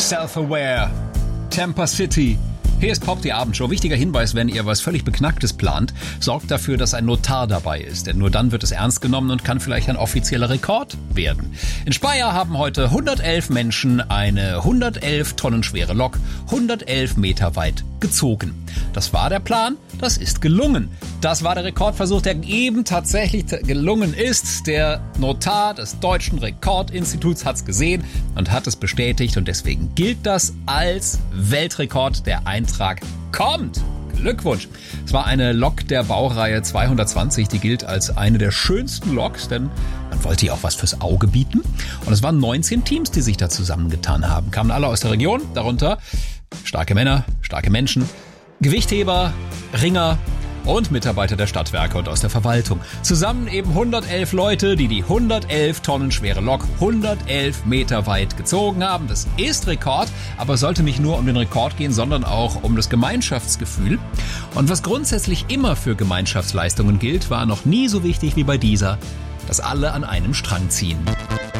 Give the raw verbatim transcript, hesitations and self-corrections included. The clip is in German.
Self-Aware, Tampa City. Hier ist Pop, die Abendshow. Wichtiger Hinweis, wenn ihr was völlig Beknacktes plant, sorgt dafür, dass ein Notar dabei ist. Denn nur dann wird es ernst genommen und kann vielleicht ein offizieller Rekord werden. In Speyer haben heute hundertelf Menschen eine hundertelf Tonnen schwere Lok hundertelf Meter weit gezogen. Das war der Plan, das ist gelungen. Das war der Rekordversuch, der eben tatsächlich gelungen ist. Der Notar des Deutschen Rekordinstituts hat es gesehen und hat es bestätigt. Und deswegen gilt das als Weltrekord. Der Eintrag kommt. Glückwunsch. Es war eine Lok der Baureihe zweihundertzwanzig, die gilt als eine der schönsten Loks, denn man wollte ihr auch was fürs Auge bieten. Und es waren neunzehn Teams, die sich da zusammengetan haben. Kamen alle aus der Region, darunter starke Männer, starke Menschen, Gewichtheber, Ringer und Mitarbeiter der Stadtwerke und aus der Verwaltung. Zusammen eben hundertelf Leute, die die hundertelf Tonnen schwere Lok hundertelf Meter weit gezogen haben. Das ist Rekord, aber es sollte nicht nur um den Rekord gehen, sondern auch um das Gemeinschaftsgefühl. Und was grundsätzlich immer für Gemeinschaftsleistungen gilt, war noch nie so wichtig wie bei dieser, dass alle an einem Strang ziehen.